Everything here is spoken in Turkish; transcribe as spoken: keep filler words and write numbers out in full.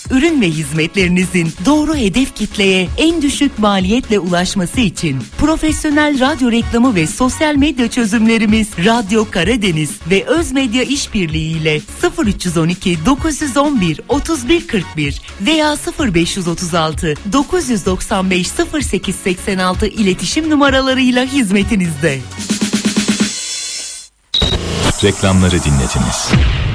ürün ve hizmetlerinizin doğru hedef kitleye en düşük maliyetle ulaşması için profesyonel radyo reklamı ve sosyal medya çözümlerimiz Radyo Karadeniz ve Özmedya İşbirliği ile sıfır üç on iki dokuz yüz on bir otuz bir kırk bir veya sıfır beş otuz altı dokuz doksan beş sıfır sekiz seksen altı iletişim numaralarıyla hizmetinizde. Reklamları dinlediniz.